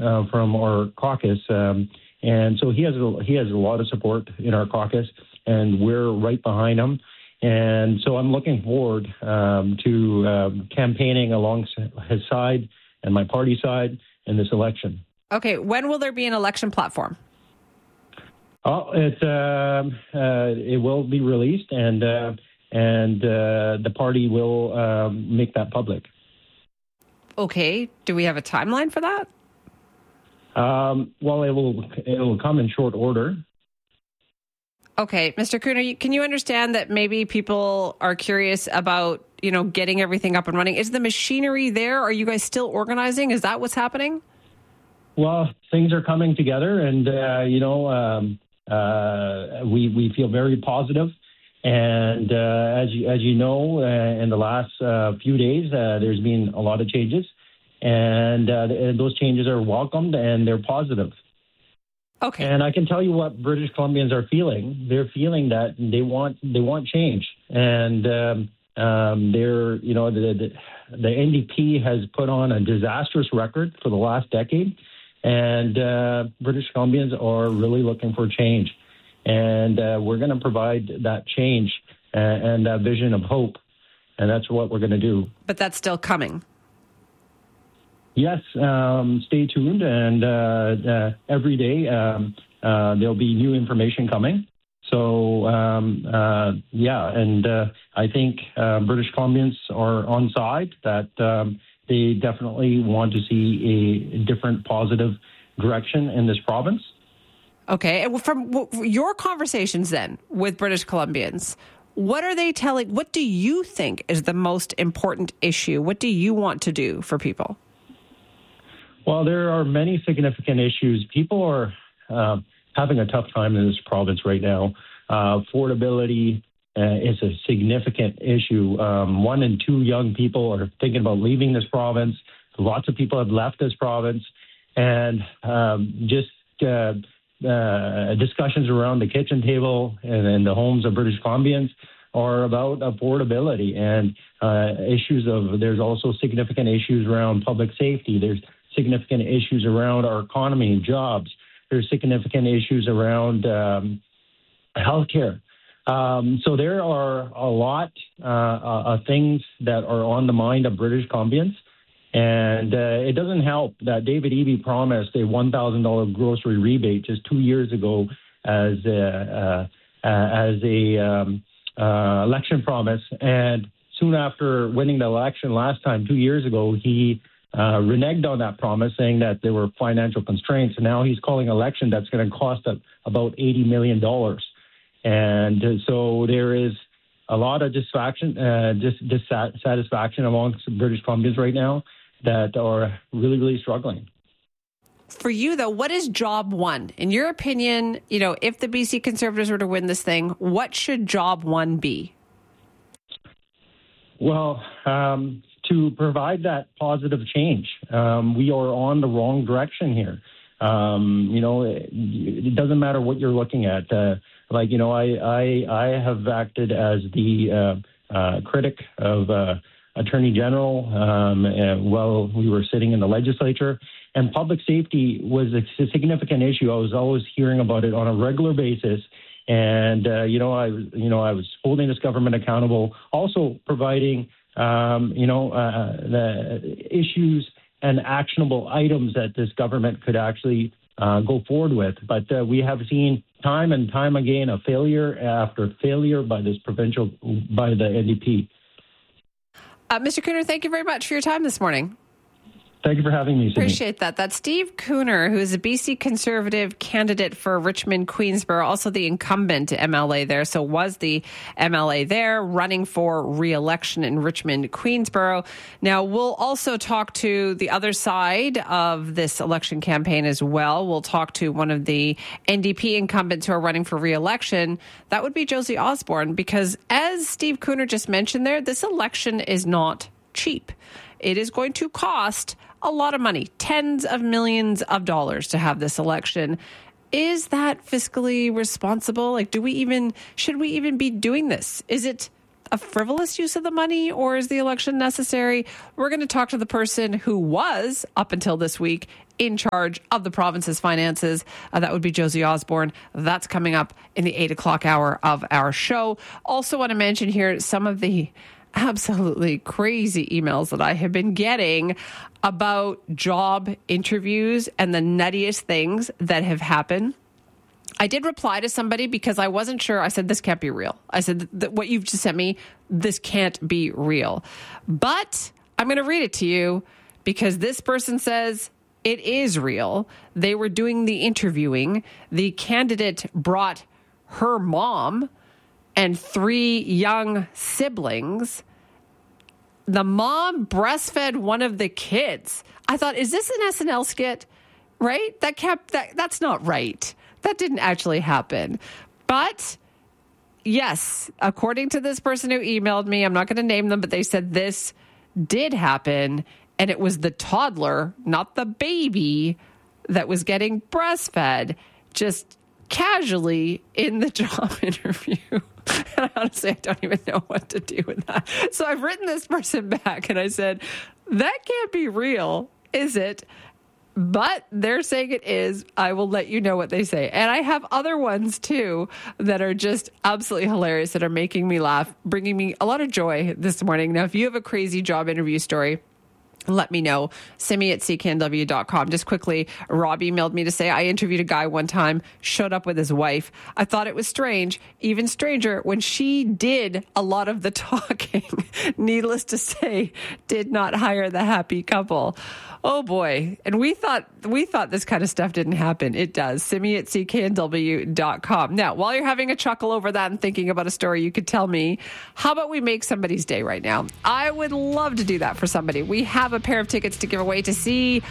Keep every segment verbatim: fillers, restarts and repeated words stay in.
uh, from our caucus, um, and so he has a, he has a lot of support in our caucus, and we're right behind him. And so I'm looking forward um, to um, campaigning along his side and my party side in this election. Okay, when will there be an election platform? Oh, it uh, uh, it will be released, and uh, and uh, the party will uh, make that public. Okay, do we have a timeline for that? Um, well, it will it will come in short order. Okay, Mister Cooner, can you understand that maybe people are curious about, you know, getting everything up and running? Is the machinery there? Are you guys still organizing? Is that what's happening? Well, things are coming together, and uh, you know, um, uh, we we feel very positive. And uh, as you as you know, uh, in the last uh, few days, uh, there's been a lot of changes, and uh, those changes are welcomed and they're positive. Okay. And I can tell you what British Columbians are feeling. They're feeling that they want they want change, and um, um, they're you know the, the the N D P has put on a disastrous record for the last decade, and uh, British Columbians are really looking for change, and uh, we're going to provide that change and, and that vision of hope, and that's what we're going to do. But that's still coming. Yes, um, stay tuned, and uh, uh, every day um, uh, there'll be new information coming. So, um, uh, yeah, and uh, I think uh, British Columbians are on side that um, they definitely want to see a different positive direction in this province. Okay, and from your conversations then with British Columbians, what are they telling, what do you think is the most important issue? What do you want to do for people? Well, there are many significant issues. People are uh, having a tough time in this province right now. Uh, affordability uh, is a significant issue. Um, one in two young people are thinking about leaving this province. Lots of people have left this province. And um, just uh, uh, discussions around the kitchen table and in the homes of British Columbians are about affordability and uh, issues of, there's also significant issues around public safety. There's significant issues around our economy and jobs. There's significant issues around um, healthcare. Um, so there are a lot uh, of things that are on the mind of British Columbians. And uh, it doesn't help that David Eby promised a one thousand dollars grocery rebate just two years ago as a, uh, uh, as a um, uh, election promise. And soon after winning the election last time, two years ago, he Uh, reneged on that promise, saying that there were financial constraints. And now he's calling an election that's going to cost a, about eighty million dollars. And uh, so there is a lot of dissatisfaction, uh, dis- dissatisfaction amongst British Columbians right now that are really, really struggling. For you, though, what is job one? In your opinion, you know, if the B C Conservatives were to win this thing, what should job one be? Well, um, to provide that positive change. Um, we are on the wrong direction here. Um, you know, it, it doesn't matter what you're looking at. Uh, like, you know, I, I, I have acted as the uh, uh, critic of uh, Attorney General um, uh, while we were sitting in the legislature. And public safety was a significant issue. I was always hearing about it on a regular basis. And, uh, you know, I, you know, I was holding this government accountable, also providing Um, you know, uh, the issues and actionable items that this government could actually uh, go forward with. But uh, we have seen time and time again a failure after failure by this provincial, by the N D P. Uh, Mister Cooner, thank you very much for your time this morning. Thank you for having me, Sydney. Appreciate that. That's Steve Cooner, who is a B C Conservative candidate for Richmond-Queensborough, also the incumbent M L A there. So was the M L A there, running for re-election in Richmond-Queensborough. Now, we'll also talk to the other side of this election campaign as well. We'll talk to one of the N D P incumbents who are running for re-election. That would be Josie Osborne, because as Steve Cooner just mentioned there, this election is not cheap. It is going to cost a lot of money, tens of millions of dollars to have this election. Is that fiscally responsible? Like, do we even, should we even be doing this? Is it a frivolous use of the money, or is the election necessary? We're going to talk to the person who was, up until this week, in charge of the province's finances. Uh, that would be Josie Osborne. That's coming up in the eight o'clock hour of our show. Also want to mention here some of the absolutely crazy emails that I have been getting about job interviews and the nuttiest things that have happened. I did reply to somebody because I wasn't sure. I said, this can't be real. I said, what you've just sent me, this can't be real. But I'm going to read it to you because this person says it is real. They were doing the interviewing. The candidate brought her mom and three young siblings. The mom breastfed one of the kids. I thought, is this an S N L skit? Right? That kept that. That's not right. That didn't actually happen. But yes, according to this person who emailed me, I'm not going to name them, but they said this did happen. And it was the toddler, not the baby, that was getting breastfed just casually in the job interview. And honestly, I don't even know what to do with that. So I've written this person back and I said, that can't be real, is it? But they're saying it is. I will let you know what they say. And I have other ones too that are just absolutely hilarious, that are making me laugh, bringing me a lot of joy this morning. Now, if you have a crazy job interview story, let me know. Simi at C K N W dot com. Just quickly, Rob emailed me to say, I interviewed a guy one time, showed up with his wife. I thought it was strange, even stranger, when she did a lot of the talking. Needless to say, did not hire the happy couple. Oh boy. And we thought we thought this kind of stuff didn't happen. It does. Simi at C K N W dot com. Now, while you're having a chuckle over that and thinking about a story you could tell me, how about we make somebody's day right now? I would love to do that for somebody. We have a pair of tickets to give away to see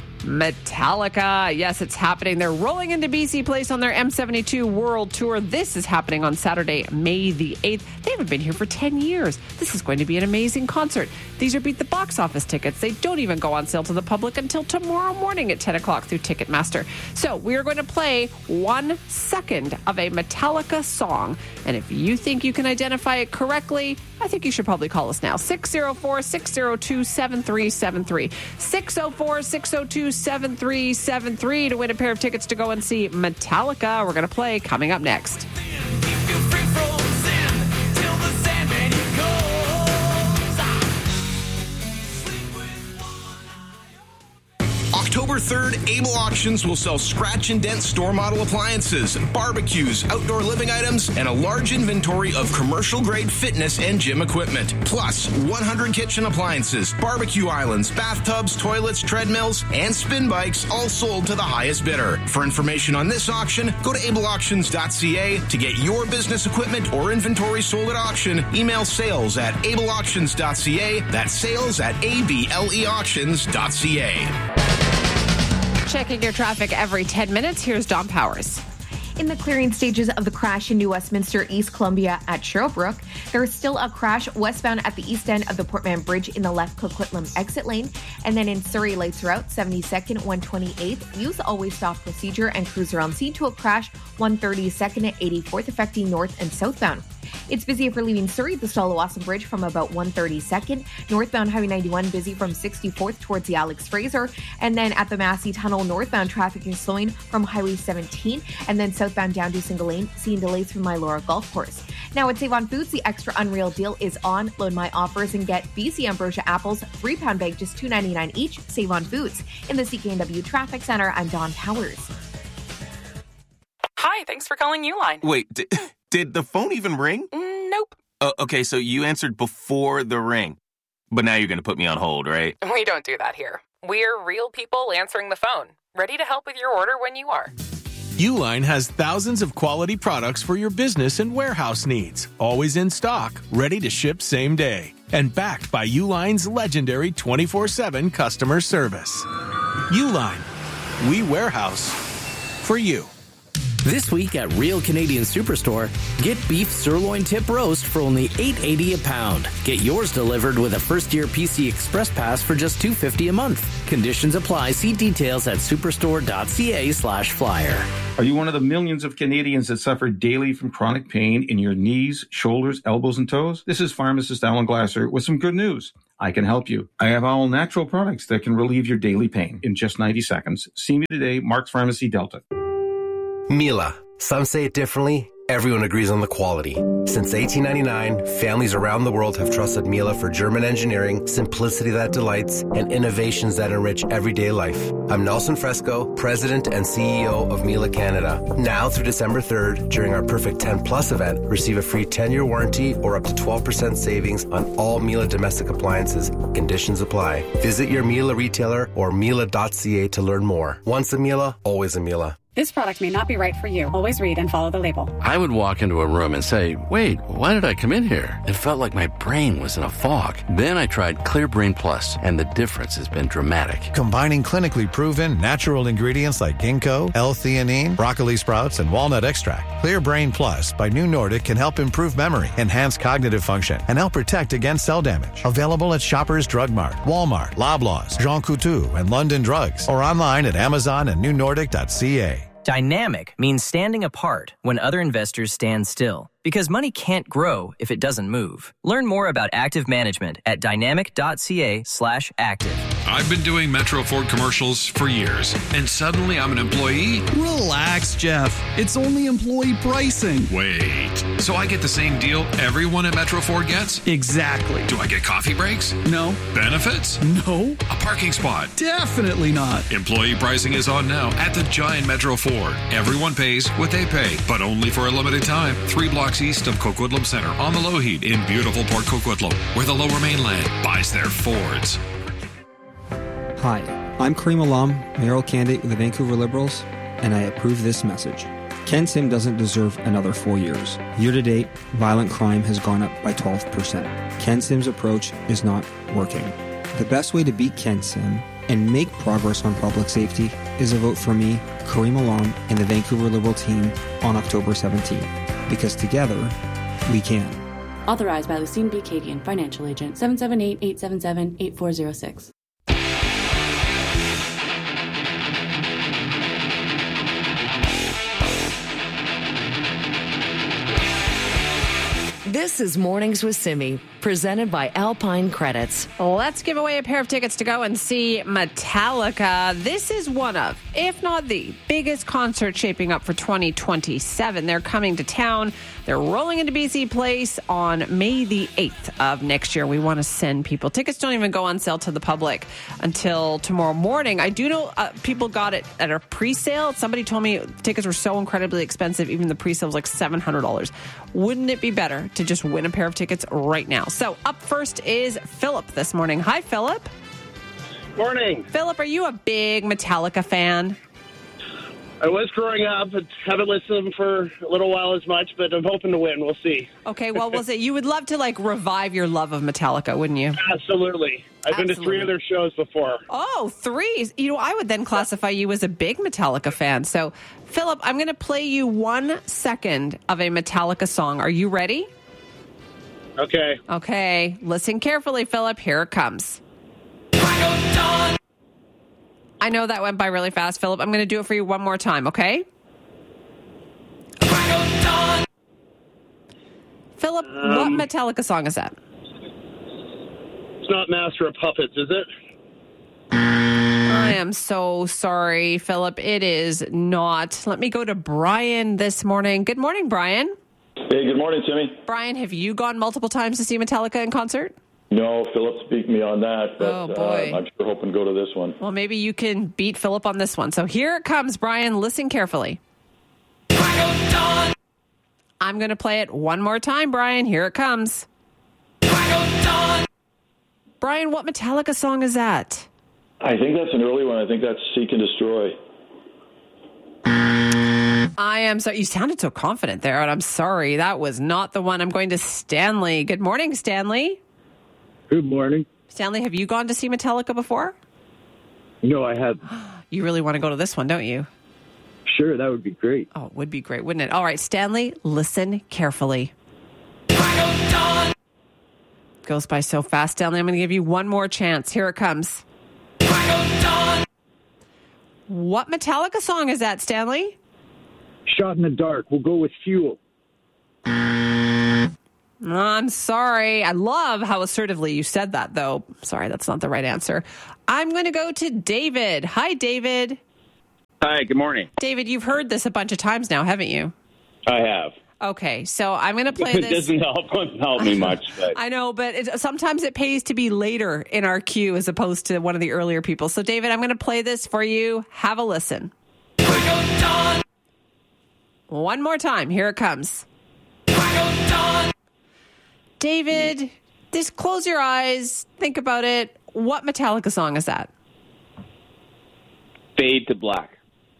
Metallica. Yes, it's happening. They're rolling into B C Place on their M seventy-two World Tour. This is happening on Saturday, May the eighth. They haven't been here for ten years. This is going to be an amazing concert. These are Beat the Box Office tickets. They don't even go on sale to the public until tomorrow morning at ten o'clock through Ticketmaster. So we are going to play one second of a Metallica song. And if you think you can identify it correctly, I think you should probably call us now. six oh four, six oh two, seven three seven three. six oh four, six oh two, seven three seven three to win a pair of tickets to go and see Metallica. We're going to play coming up next. October third, Able Auctions will sell scratch and dent store model appliances, barbecues, outdoor living items, and a large inventory of commercial grade fitness and gym equipment. Plus, one hundred kitchen appliances, barbecue islands, bathtubs, toilets, treadmills, and spin bikes, all sold to the highest bidder. For information on this auction, go to able auctions dot c a. To get your business equipment or inventory sold at auction, email sales at able auctions dot c a. That's sales at able auctions dot c a. Checking your traffic every ten minutes. Here's Don Powers. In the clearing stages of the crash in New Westminster, East Columbia at Sherbrooke, there is still a crash westbound at the east end of the Portman Bridge in the left Coquitlam exit lane. And then in Surrey, lights are out, seventy-second, one twenty-eighth. Use always stop procedure and cruise around scene to a crash, one thirty-second at eighty-fourth, affecting north and southbound. It's busy if we're leaving Surrey, the Stalawasan Bridge from about one thirty-second. Northbound Highway ninety-one busy from sixty-fourth towards the Alex Fraser. And then at the Massey Tunnel, northbound traffic is slowing from Highway seventeen. And then southbound down to Single Lane, seeing delays from Mylora Golf Course. Now at Save On Foods, the extra unreal deal is on. Load my offers and get B C Ambrosia apples, three pound bag, just two ninety-nine each. Save On Foods. In the C K N W Traffic Center, I'm Dawn Powers. Hi, thanks for calling Uline. Wait, did, did the phone even ring? Mm, nope. Uh, okay, so you answered before the ring. But now you're going to put me on hold, right? We don't do that here. We're real people answering the phone, ready to help with your order when you are. Uline has thousands of quality products for your business and warehouse needs, always in stock, ready to ship same day, and backed by Uline's legendary twenty-four seven customer service. Uline, we warehouse for you. This week at Real Canadian Superstore, get beef sirloin tip roast for only eight dollars and eighty cents a pound. Get yours delivered with a first-year P C Express Pass for just two dollars and fifty cents a month. Conditions apply. See details at superstore.ca slash flyer. Are you one of the millions of Canadians that suffer daily from chronic pain in your knees, shoulders, elbows, and toes? This is pharmacist Alan Glasser with some good news. I can help you. I have all natural products that can relieve your daily pain in just ninety seconds. See me today, Mark's Pharmacy, Delta. Mila. Some say it differently. Everyone agrees on the quality. Since eighteen ninety-nine, families around the world have trusted Mila for German engineering, simplicity that delights, and innovations that enrich everyday life. I'm Nelson Fresco, President and C E O of Mila Canada. Now through December third, during our Perfect ten Plus event, receive a free ten-year warranty or up to twelve percent savings on all Mila domestic appliances. Conditions apply. Visit your Mila retailer or Mila dot c a to learn more. Once a Mila, always a Mila. This product may not be right for you. Always read and follow the label. I would walk into a room and say, wait, why did I come in here? It felt like my brain was in a fog. Then I tried Clear Brain Plus, and the difference has been dramatic. Combining clinically proven natural ingredients like ginkgo, L-theanine, broccoli sprouts, and walnut extract, Clear Brain Plus by New Nordic can help improve memory, enhance cognitive function, and help protect against cell damage. Available at Shoppers Drug Mart, Walmart, Loblaws, Jean Coutu, and London Drugs, or online at Amazon and new nordic dot c a. Dynamic means standing apart when other investors stand still, because money can't grow if it doesn't move. Learn more about active management at dynamic.ca slash active. I've been doing Metro Ford commercials for years, and suddenly I'm an employee? Relax, Jeff. It's only employee pricing. Wait, so I get the same deal everyone at Metro Ford gets? Exactly. Do I get coffee breaks? No. Benefits? No. A parking spot? Definitely not. Employee pricing is on now at the giant Metro Ford. Everyone pays what they pay, but only for a limited time. Three blocks east of Coquitlam Center on the Lougheed in beautiful Port Coquitlam, where the Lower Mainland buys their Fords. Hi, I'm Kareem Alam, mayoral candidate with the Vancouver Liberals, and I approve this message. Ken Sim doesn't deserve another four years. Year to date, violent crime has gone up by twelve percent. Ken Sim's approach is not working. The best way to beat Ken Sim and make progress on public safety is a vote for me, Kareem Alam, and the Vancouver Liberal team on October seventeenth. Because together, we can. Authorized by Lucine B. Cadian, Financial Agent, seven seven eight, eight seven seven, eight four zero six. This is Mornings with Simi, presented by Alpine Credits. Let's give away a pair of tickets to go and see Metallica. This is one of, if not the biggest concert shaping up for twenty twenty-seven. They're coming to town. They're rolling into B C Place on May the eighth of next year. We want to send people. Tickets don't even go on sale to the public until tomorrow morning. I do know uh, people got it at a pre-sale. Somebody told me tickets were so incredibly expensive, even the pre-sale was like seven hundred dollars. Wouldn't it be better to just win a pair of tickets right now? So up first is Philip this morning. Hi, Philip. Morning. Philip, are you a big Metallica fan? I was growing up, but haven't listened for a little while as much, but I'm hoping to win. We'll see. Okay, well, we'll see. You would love to, like, revive your love of Metallica, wouldn't you? Absolutely. I've Absolutely. been to three of their shows before. Oh, three. You know, I would then classify you as a big Metallica fan. So, Philip, I'm going to play you one second of a Metallica song. Are you ready? Okay. Okay. Listen carefully, Philip. Here it comes. I know that went by really fast, Philip. I'm going to do it for you one more time, okay? Philip, um, what Metallica song is that? It's not Master of Puppets, is it? I am so sorry, Philip. It is not. Let me go to Brian this morning. Good morning, Brian. Hey, good morning, Timmy. Brian, have you gone multiple times to see Metallica in concert? No, Philip speak me on that, but oh, boy. Uh, I'm sure hoping to go to this one. Well, maybe you can beat Philip on this one. So here it comes, Brian. Listen carefully. I'm going to play it one more time, Brian. Here it comes. Brian, what Metallica song is that? I think that's an early one. I think that's Seek and Destroy. I am so... You sounded so confident there, and I'm sorry. That was not the one. I'm going to Stanley. Good morning, Stanley. Good morning. Stanley, have you gone to see Metallica before? No, I haven't. You really want to go to this one, don't you? Sure, that would be great. Oh, it would be great, wouldn't it? All right, Stanley, listen carefully. Goes by so fast, Stanley. I'm going to give you one more chance. Here it comes. What Metallica song is that, Stanley? Shot in the dark. We'll go with Fuel. I'm sorry. I love how assertively you said that, though. Sorry, that's not the right answer. I'm going to go to David. Hi, David. Hi, good morning. David, you've heard this a bunch of times now, haven't you? I have. Okay, so I'm going to play it this. It doesn't help, help me much. But. I know, but it, sometimes it pays to be later in our queue as opposed to one of the earlier people. So, David, I'm going to play this for you. Have a listen. One more time. Here it comes. David, just close your eyes. Think about it. What Metallica song is that? Fade to Black.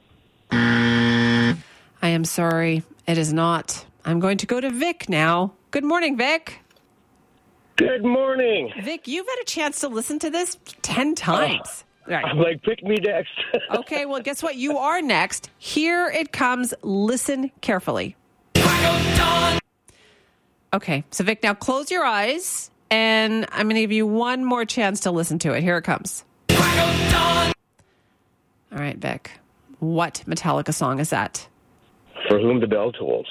I am sorry. It is not. I'm going to go to Vic now. Good morning, Vic. Good morning. Vic, you've had a chance to listen to this ten times. Oh, right. I'm like, pick me next. Okay, well, guess what? You are next. Here it comes. Listen carefully. Okay, so Vic, now close your eyes, and I'm going to give you one more chance to listen to it. Here it comes. All right, Vic. What Metallica song is that? For Whom the Bell Tolls.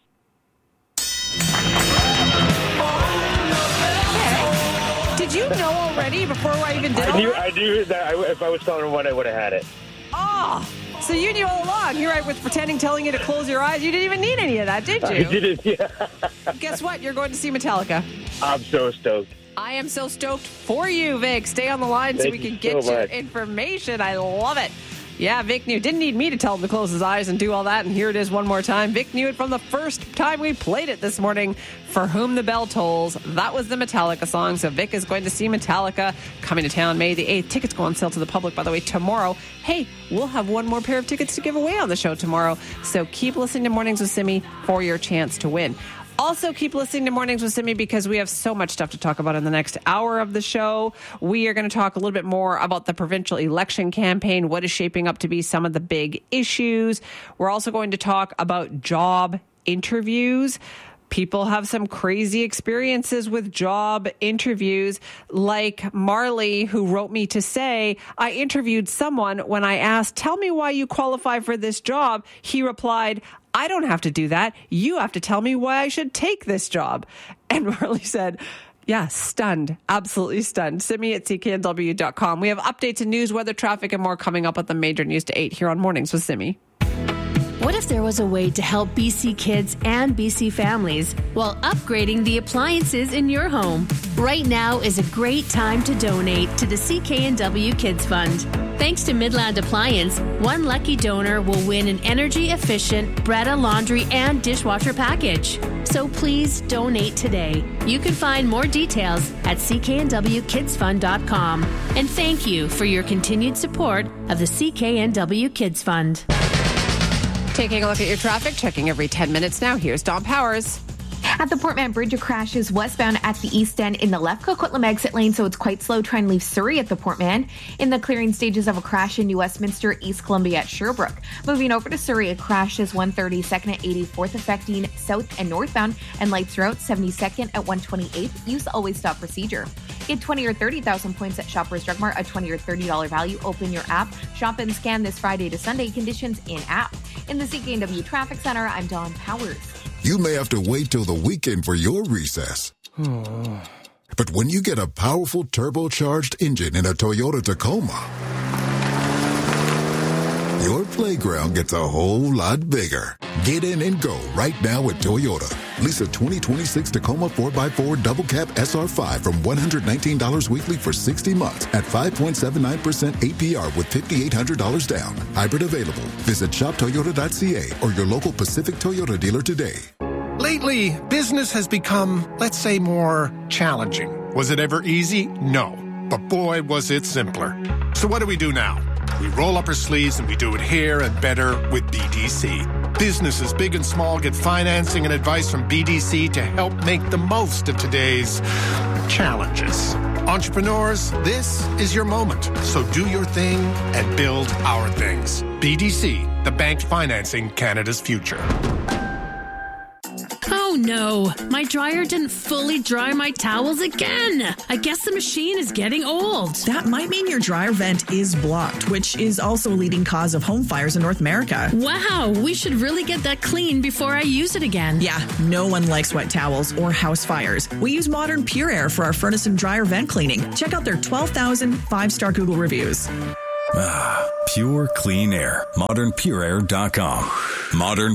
Okay. Did you know already before I even did I all knew, that? I knew that I, if I was telling one, I would have had it. Oh, so you knew all along. Here I was pretending, telling you to close your eyes. You didn't even need any of that, did you? I didn't, yeah. Guess what? You're going to see Metallica. I'm so stoked. I am so stoked for you, Vic. Stay on the line Thank so we can get so your much. information. I love it. Yeah, Vic knew. Didn't need me to tell him to close his eyes and do all that. And here it is one more time. Vic knew it from the first time we played it this morning. For Whom the Bell Tolls. That was the Metallica song. So Vic is going to see Metallica coming to town May the eighth. Tickets go on sale to the public, by the way, tomorrow. Hey, we'll have one more pair of tickets to give away on the show tomorrow. So keep listening to Mornings with Simi for your chance to win. Also, keep listening to Mornings with Simi because we have so much stuff to talk about in the next hour of the show. We are going to talk a little bit more about the provincial election campaign, what is shaping up to be some of the big issues. We're also going to talk about job interviews. People have some crazy experiences with job interviews, like Marley, who wrote me to say, I interviewed someone when I asked, tell me why you qualify for this job. He replied, I don't have to do that. You have to tell me why I should take this job. And Marley said, yeah, stunned. Absolutely stunned. Simi at C K N W dot com. We have updates and news, weather, traffic, and more coming up at the Major News to eight here on Mornings with Simi. What if there was a way to help B C kids and B C families while upgrading the appliances in your home? Right now is a great time to donate to the C K N W Kids Fund. Thanks to Midland Appliance, one lucky donor will win an energy-efficient Bretta laundry and dishwasher package. So please donate today. You can find more details at C K N W kids fund dot com. And thank you for your continued support of the C K N W Kids Fund. Taking a look at your traffic, checking every ten minutes now. Here's Don Powers. At the Portman Bridge, a crash is westbound at the east end in the left Coquitlam exit lane, so it's quite slow. Try and leave Surrey at the Portman. In the clearing stages of a crash in New Westminster, East Columbia at Sherbrooke. Moving over to Surrey, a crash is one thirty-second at eighty-fourth, affecting south and northbound, and lights are out seventy-second at one twenty-eighth. Use always stop procedure. Get twenty or thirty thousand points at Shoppers Drug Mart, a twenty or thirty dollars value. Open your app, shop and scan this Friday to Sunday. Conditions in app. In the C K N W Traffic Center, I'm Dawn Powers. You may have to wait till the weekend for your recess. But when you get a powerful turbocharged engine in a Toyota Tacoma, your playground gets a whole lot bigger. Get in and go right now at Toyota. Lease a twenty twenty-six Tacoma four by four Double Cab S R five from one hundred nineteen dollars weekly for sixty months at five point seven nine percent A P R with five thousand eight hundred dollars down. Hybrid available. Visit shop toyota dot c a or your local Pacific Toyota dealer today. Lately, business has become, let's say, more challenging. Was it ever easy? No. But boy, was it simpler. So what do we do now? We roll up our sleeves and we do it here and better with B D C. Businesses big and small get financing and advice from B D C to help make the most of today's challenges. Entrepreneurs, this is your moment. So do your thing and build our things. B D C, the bank financing Canada's future. Oh no, my dryer didn't fully dry my towels again. I guess the machine is getting old. That might mean your dryer vent is blocked, which is also a leading cause of home fires in North America. Wow, we should really get that clean before I use it again. Yeah, no one likes wet towels or house fires. We use Modern Pure Air for our furnace and dryer vent cleaning. Check out their twelve thousand five-star Google reviews. Ah, pure clean air. modern pure air dot com. modern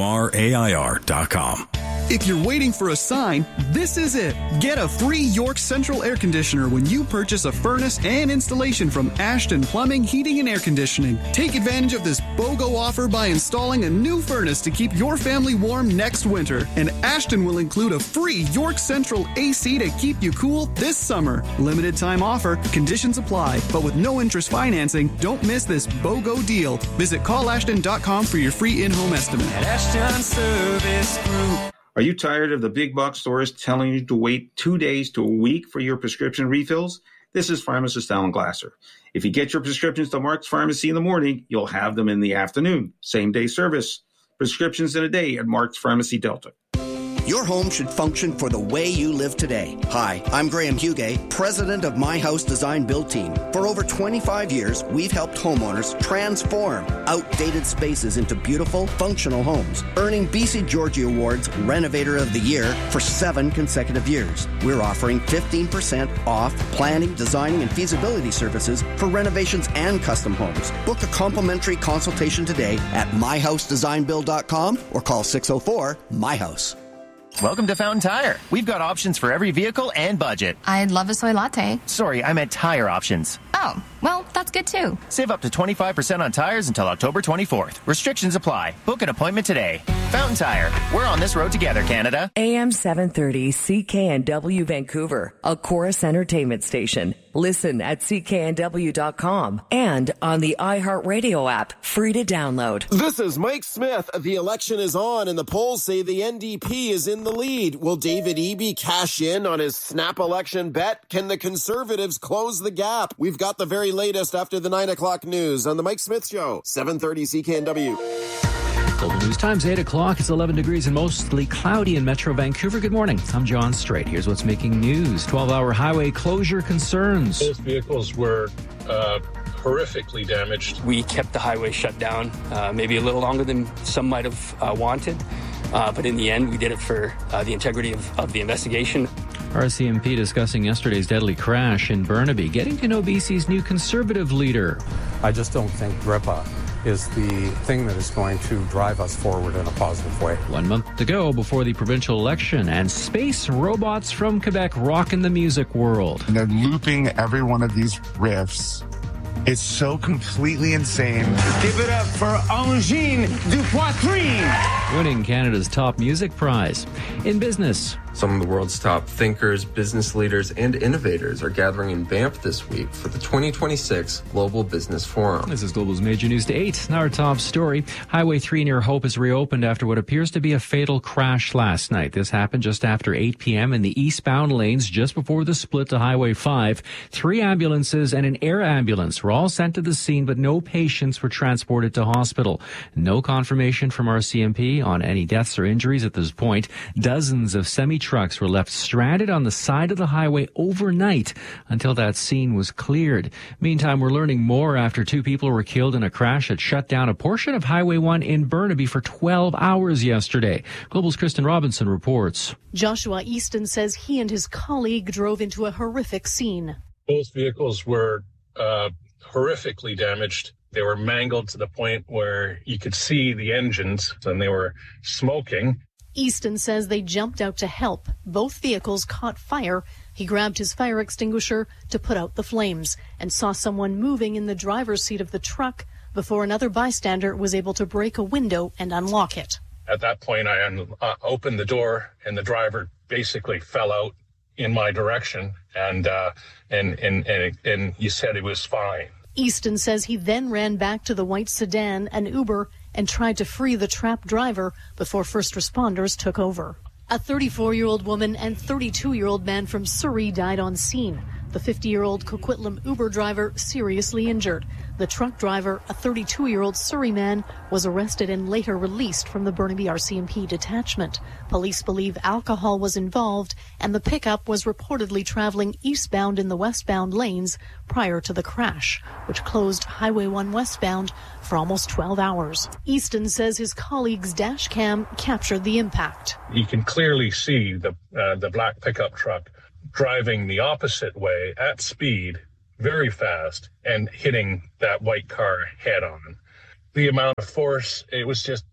pure dot com. If you're waiting for a sign, this is it. Get a free York Central air conditioner when you purchase a furnace and installation from Ashton Plumbing, Heating, and Air Conditioning. Take advantage of this BOGO offer by installing a new furnace to keep your family warm next winter. And Ashton will include a free York Central A C to keep you cool this summer. Limited time offer, conditions apply, but with no interest financing, don't miss this BOGO deal. Visit call ashton dot com for your free in-home estimate. At Ashton Service Group. Are you tired of the big box stores telling you to wait two days to a week for your prescription refills? This is pharmacist Alan Glasser. If you get your prescriptions to Mark's Pharmacy in the morning, you'll have them in the afternoon. Same day service. Prescriptions in a day at Mark's Pharmacy Delta. Your home should function for the way you live today. Hi, I'm Graham Hugay, president of My House Design Build Team. For over twenty-five years, we've helped homeowners transform outdated spaces into beautiful, functional homes, earning B C Georgie Awards Renovator of the Year for seven consecutive years. We're offering fifteen percent off planning, designing, and feasibility services for renovations and custom homes. Book a complimentary consultation today at my house design build dot com or call six oh four, M Y house. Welcome to Fountain Tire. We've got options for every vehicle and budget. I'd love a soy latte. Sorry, I meant tire options. Oh, well, that's good too. Save up to twenty-five percent on tires until October twenty-fourth. Restrictions apply. Book an appointment today. Fountain Tire. We're on this road together, Canada. A M seven thirty C K N W Vancouver, a Chorus Entertainment station. Listen at C K N W dot com and on the iHeartRadio app, free to download. This is Mike Smith. The election is on and the polls say the N D P is in the lead. Will David Eby cash in on his snap election bet? Can the Conservatives close the gap? We've got the very latest after the nine o'clock news on the Mike Smith Show, seven thirty C K N W. Global News Times, eight o'clock. It's eleven degrees and mostly cloudy in Metro Vancouver. Good morning. I'm John Strait. Here's what's making news. twelve-hour highway closure concerns. Both vehicles were uh, horrifically damaged. We kept the highway shut down, uh, maybe a little longer than some might have uh, wanted. Uh, but in the end, we did it for uh, the integrity of, of the investigation. R C M P discussing yesterday's deadly crash in Burnaby, getting to know B C's new Conservative leader. I just don't think G R I P A is the thing that is going to drive us forward in a positive way. One month to go before the provincial election, and space robots from Quebec rocking the music world. And they're looping every one of these riffs. It's so completely insane. Give it up for Angine Dupoitrine, winning Canada's top music prize. In business, some of the world's top thinkers, business leaders, and innovators are gathering in Banff this week for the twenty twenty-six Global Business Forum. This is Global's Major News to eight. Now our top story. Highway three near Hope is reopened after what appears to be a fatal crash last night. This happened just after eight p.m. in the eastbound lanes just before the split to Highway five. Three ambulances and an air ambulance were all sent to the scene, but no patients were transported to hospital. No confirmation from R C M P on any deaths or injuries at this point. Dozens of semi-trucks were left stranded on the side of the highway overnight until that scene was cleared. Meantime, we're learning more after two people were killed in a crash that shut down a portion of Highway one in Burnaby for twelve hours yesterday. Global's Kristen Robinson reports. Joshua Easton says he and his colleague drove into a horrific scene. Both vehicles were uh, horrifically damaged. They were mangled to the point where you could see the engines and they were smoking. Easton says they jumped out to help. Both vehicles caught fire. He grabbed his fire extinguisher to put out the flames and saw someone moving in the driver's seat of the truck before another bystander was able to break a window and unlock it. At that point, I un- uh, opened the door and the driver basically fell out in my direction, and uh, and and and, and he said it was fine. Easton says he then ran back to the white sedan and Uber and tried to free the trapped driver before first responders took over. A thirty-four-year-old woman and thirty-two-year-old man from Surrey died on scene. The fifty-year-old Coquitlam Uber driver seriously injured. The truck driver, a thirty-two-year-old Surrey man, was arrested and later released from the Burnaby R C M P detachment. Police believe alcohol was involved, and the pickup was reportedly traveling eastbound in the westbound lanes prior to the crash, which closed Highway one westbound for almost twelve hours. Easton says his colleague's dash cam captured the impact. You can clearly see the uh, the black pickup truck driving the opposite way at speed, very fast, and hitting that white car head on. The amount of force, it was just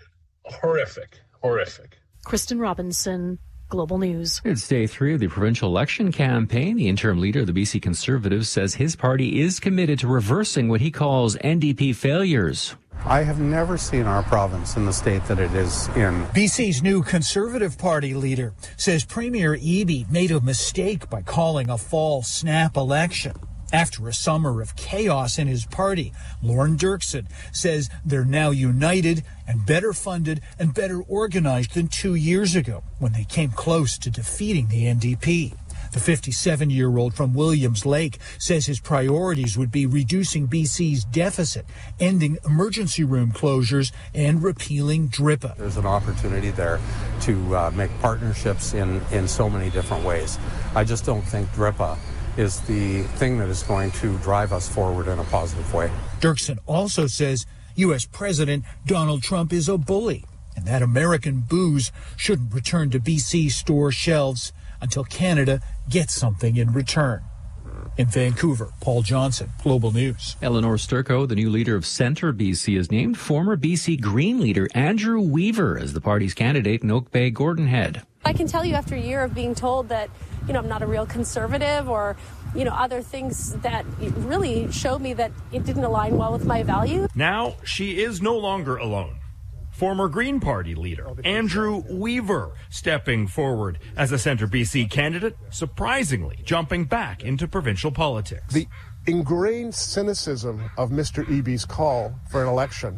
horrific, horrific. Kristen Robinson, Global News. It's day three of the provincial election campaign. The interim leader of the B C Conservatives says his party is committed to reversing what he calls N D P failures. I have never seen our province in the state that it is in. B C's new Conservative Party leader says Premier Eby made a mistake by calling a fall snap election. After a summer of chaos in his party, Lauren Dirksen says they're now united and better funded and better organized than two years ago when they came close to defeating the N D P. The fifty-seven-year-old from Williams Lake says his priorities would be reducing B C's deficit, ending emergency room closures, and repealing D R I P A. There's an opportunity there to uh, make partnerships in, in so many different ways. I just don't think D R I P A is the thing that is going to drive us forward in a positive way. Dirksen also says U S President Donald Trump is a bully and that American booze shouldn't return to B C store shelves until Canada gets something in return. In Vancouver, Paul Johnson, Global News. Eleanor Sturco, the new leader of Centre B C, has named former B C Green leader Andrew Weaver as the party's candidate in Oak Bay Gordonhead. I can tell you after a year of being told that, you know, I'm not a real conservative or, you know, other things that really showed me that it didn't align well with my values. Now she is no longer alone. Former Green Party leader Andrew Weaver stepping forward as a Centre B C candidate, surprisingly jumping back into provincial politics. The ingrained cynicism of Mister Eby's call for an election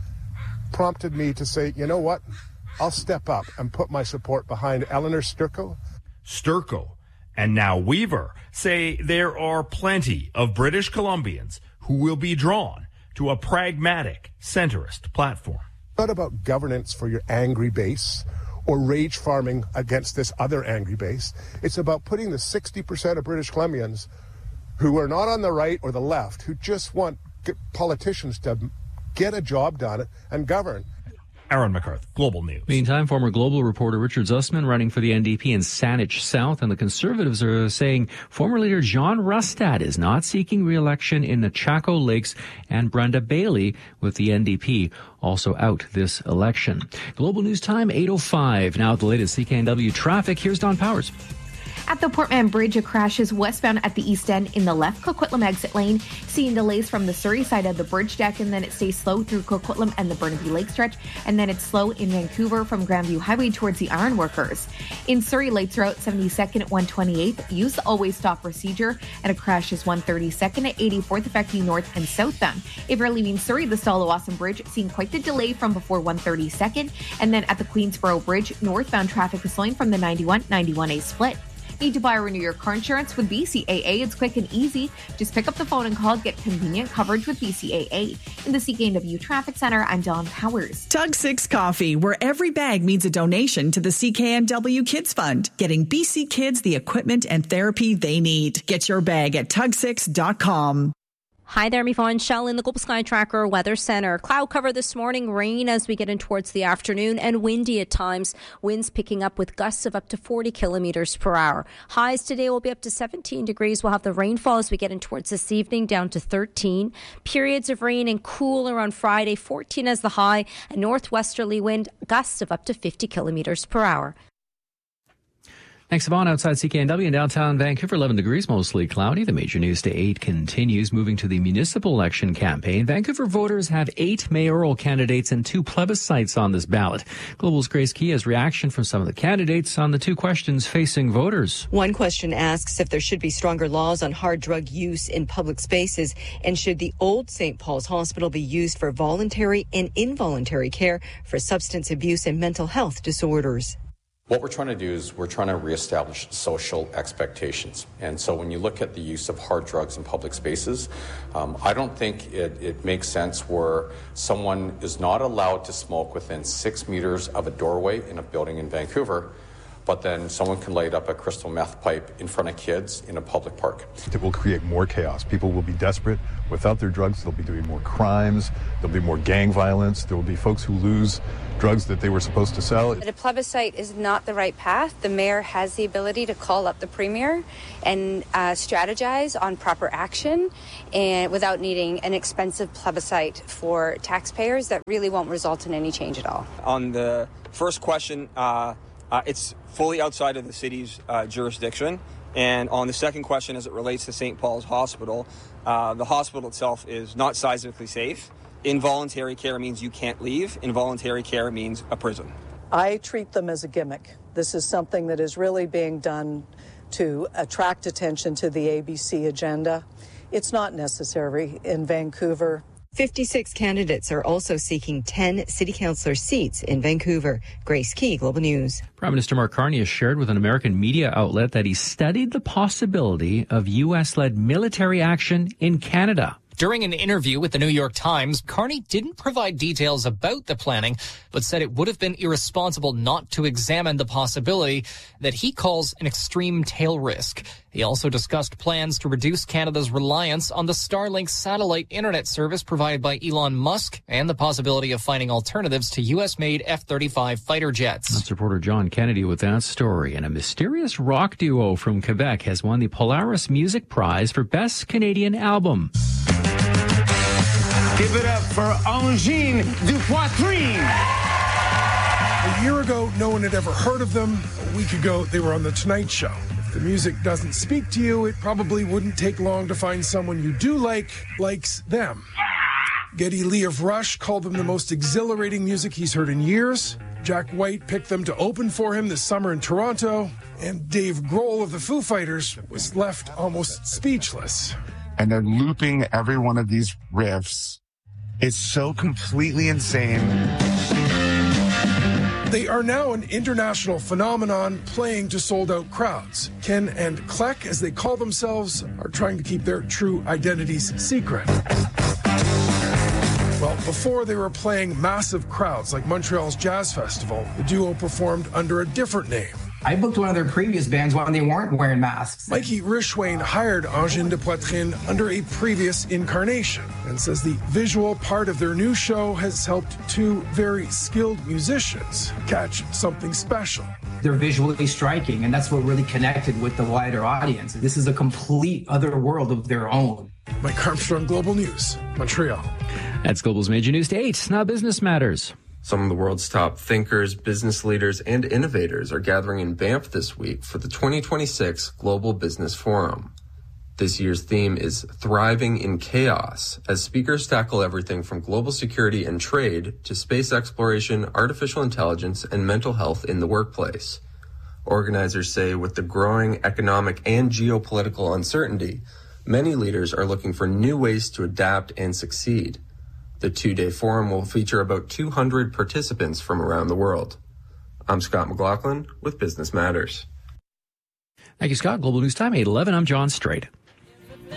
prompted me to say, you know what, I'll step up and put my support behind Eleanor Sturco. Sturco and now Weaver say there are plenty of British Columbians who will be drawn to a pragmatic centrist platform. Not about governance for your angry base or rage farming against this other angry base. It's about putting the sixty percent of British Columbians who are not on the right or the left, who just want politicians to get a job done and govern. Aaron McCarthy, Global News. Meantime, former Global reporter Richard Zussman running for the N D P in Saanich South, and the Conservatives are saying former leader John Rustad is not seeking re-election in the Chaco Lakes, and Brenda Bailey with the N D P also out this election. Global News Time, eight oh five. Now at the latest C K N W traffic, here's Don Powers. At the Portman Bridge, a crash is westbound at the east end in the left Coquitlam exit lane. Seeing delays from the Surrey side of the bridge deck, and then it stays slow through Coquitlam and the Burnaby Lake stretch, and then it's slow in Vancouver from Grandview Highway towards the Ironworkers. In Surrey, lights are out seventy-second at one twenty-eighth. Use the always stop procedure, and a crash is one thirty-second at eighty-fourth affecting north and southbound. If you're leaving Surrey, the Stallawasam Bridge, seeing quite the delay from before one thirty-second, and then at the Queensboro Bridge, northbound traffic is slowing from the ninety-one ninety-one A split. Need to buy or renew your car insurance with B C A A? It's quick and easy. Just pick up the phone and call. Get convenient coverage with B C A A. In the C K N W Traffic Center, I'm Dawn Powers. Tug Six Coffee, where every bag means a donation to the C K N W Kids Fund, getting B C kids the equipment and therapy they need. Get your bag at tug six dot com. Hi there, I'm Yvonne Shell in the Global Sky Tracker Weather Center. Cloud cover this morning, rain as we get in towards the afternoon, and windy at times. Winds picking up with gusts of up to forty kilometers per hour. Highs today will be up to seventeen degrees. We'll have the rainfall as we get in towards this evening, down to thirteen. Periods of rain and cooler on Friday, fourteen as the high, and northwesterly wind, gusts of up to fifty kilometers per hour. Thanks, Yvonne. Outside C K N W in downtown Vancouver, eleven degrees, mostly cloudy. The major news to eight continues. Moving to the municipal election campaign, Vancouver voters have eight mayoral candidates and two plebiscites on this ballot. Global's Grace Key has reaction from some of the candidates on the two questions facing voters. One question asks if there should be stronger laws on hard drug use in public spaces, and should the old Saint Paul's Hospital be used for voluntary and involuntary care for substance abuse and mental health disorders. What we're trying to do is we're trying to reestablish social expectations. And so when you look at the use of hard drugs in public spaces, um, I don't think it, it makes sense where someone is not allowed to smoke within six meters of a doorway in a building in Vancouver, but then someone can light up a crystal meth pipe in front of kids in a public park. It will create more chaos. People will be desperate. Without their drugs, they'll be doing more crimes. There'll be more gang violence. There will be folks who lose drugs that they were supposed to sell. A plebiscite is not the right path. The mayor has the ability to call up the premier and uh, strategize on proper action, and without needing an expensive plebiscite for taxpayers that really won't result in any change at all. On the first question, uh, uh, it's fully outside of the city's uh, jurisdiction. And on the second question, as it relates to Saint Paul's Hospital, uh, the hospital itself is not seismically safe. Involuntary care means you can't leave. Involuntary care means a prison. I treat them as a gimmick. This is something that is really being done to attract attention to the A B C agenda. It's not necessary in Vancouver. fifty-six candidates are also seeking ten city councillor seats in Vancouver. Grace Key, Global News. Prime Minister Mark Carney has shared with an American media outlet that he studied the possibility of U S-led military action in Canada. During an interview with the New York Times, Carney didn't provide details about the planning, but said it would have been irresponsible not to examine the possibility that he calls an extreme tail risk. He also discussed plans to reduce Canada's reliance on the Starlink satellite internet service provided by Elon Musk and the possibility of finding alternatives to U S-made F thirty-five fighter jets. That's reporter John Kennedy with that story. And a mysterious rock duo from Quebec has won the Polaris Music Prize for Best Canadian Album. Give it up for Angine du Poitrine. A year ago, no one had ever heard of them. A week ago, they were on The Tonight Show. If the music doesn't speak to you, it probably wouldn't take long to find someone you do like likes them. Geddy Lee of Rush called them the most exhilarating music he's heard in years. Jack White picked them to open for him this summer in Toronto. And Dave Grohl of the Foo Fighters was left almost speechless. And they're looping every one of these riffs. It's so completely insane. They are now an international phenomenon, playing to sold-out crowds. Ken and Kleck, as they call themselves, are trying to keep their true identities secret. Well, before they were playing massive crowds like Montreal's Jazz Festival, the duo performed under a different name. I booked one of their previous bands when they weren't wearing masks. Mikey Rishwain hired Angine de Poitrine under a previous incarnation and says the visual part of their new show has helped two very skilled musicians catch something special. They're visually striking, and that's what really connected with the wider audience. This is a complete other world of their own. Mike Armstrong, Global News, Montreal. That's Global's Major News to eight. Now Business Matters. Some of the world's top thinkers, business leaders, and innovators are gathering in Banff this week for the twenty twenty-six Global Business Forum. This year's theme is Thriving in Chaos, as speakers tackle everything from global security and trade to space exploration, artificial intelligence, and mental health in the workplace. Organizers say with the growing economic and geopolitical uncertainty, many leaders are looking for new ways to adapt and succeed. The two-day forum will feature about two hundred participants from around the world. I'm Scott McLaughlin with Business Matters. Thank you, Scott. Global News Time, eight eleven. I'm John Strait.